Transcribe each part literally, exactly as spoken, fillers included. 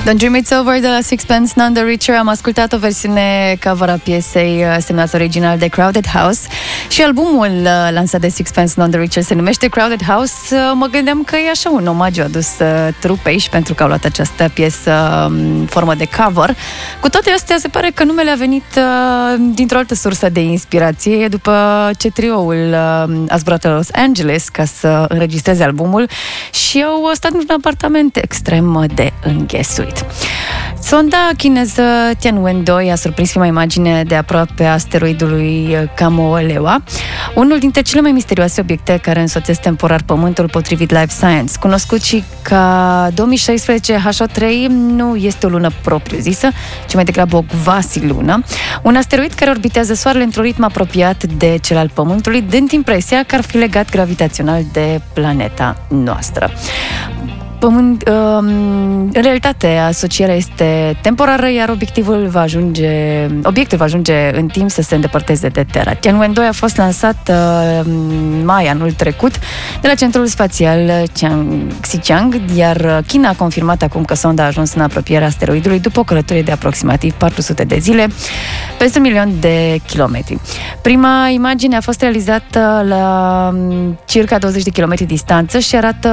Don't Dream It's Over de la Sixpence None the Richer. Am ascultat o versiune cover a piesei semnat original de Crowded House și albumul lansat de Sixpence None the Richer se numește Crowded House. Mă gândeam că e așa un omagiu adus trupei și pentru că au luat această piesă în formă de cover. Cu toate astea, se pare că numele a venit dintr-o altă sursă de inspirație după ce trioul a zburat la Los Angeles ca să înregistreze albumul și au stat într-un apartament extrem de înghesuit. Sonda chineză Tianwen doi a surprins prima imagine de aproape a asteroidului Kamoa-Lewa, unul dintre cele mai misterioase obiecte care însoțesc temporar Pământul, potrivit Life Science. Cunoscut și ca două mii șaisprezece H O trei, nu este o lună propriu-zisă, ci mai degrabă o quasi-lună, un asteroid care orbitează Soarele într-un ritm apropiat de cel al Pământului, dând impresia că ar fi legat gravitațional de planeta noastră. Pământ, um, în realitate, asocierea este temporară, iar obiectivul va ajunge, obiectul va ajunge în timp să se îndepărteze de Terra. Tianwen doi a fost lansat uh, în mai anul trecut de la Centrul Spațial Xichang, iar China a confirmat acum că sonda a ajuns în apropierea asteroidului după o călătorie de aproximativ patru sute de zile, peste un milion de kilometri. Prima imagine a fost realizată la circa douăzeci de kilometri distanță și arată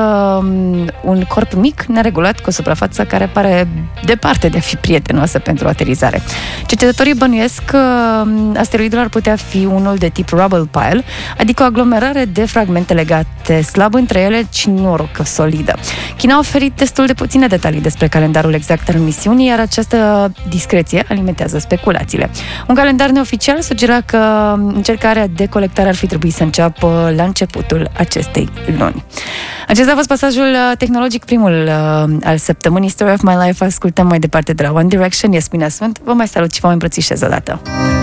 un corp mic, neregulat, cu o suprafață care pare departe de a fi prietenoasă pentru aterizare. Cercetătorii bănuiesc că asteroidul ar putea fi unul de tip rubble pile, adică o aglomerare de fragmente legate slab între ele, ci nu o rocă solidă. China a oferit destul de puține detalii despre calendarul exact al misiunii, iar această discreție alimentează speculațiile. Un calendar neoficial sugera că încercarea de colectare ar fi trebuit să înceapă la începutul acestei luni. Acesta a fost pasajul tehnologic, primul uh, al săptămânii Story of My Life. Ascultăm mai departe de la One Direction, Yasmina sunt. Vă mai salut și vă mai îmbrățișez odată.